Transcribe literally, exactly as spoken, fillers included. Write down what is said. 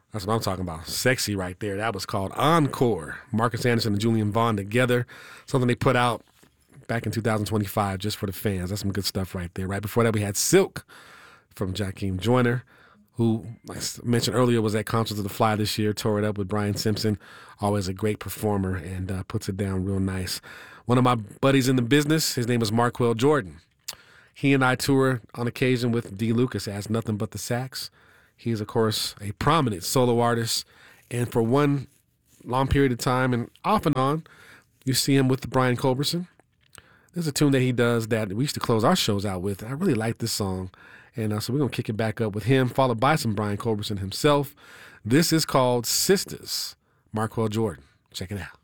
That's what I'm talking about. Sexy right there. That was called Encore. Marcus Anderson and Julian Vaughn together. Something they put out back in two thousand twenty-five just for the fans. That's some good stuff right there. Right before that, we had Silk from Jakeem Joyner, who, like I mentioned earlier, was at Concerts of the Fly this year, tore it up with Brian Simpson. Always a great performer and uh, puts it down real nice. One of my buddies in the business, his name is Marquel Jordan. He and I tour on occasion with D. Lucas as Nothing But the Sax. He's, of course, a prominent solo artist. And for one long period of time, and off and on, you see him with Brian Culberson. There's a tune that he does that we used to close our shows out with. I really like this song. And uh, so we're going to kick it back up with him, followed by some Brian Culberson himself. This is called Sisters, Marquel Jordan. Check it out.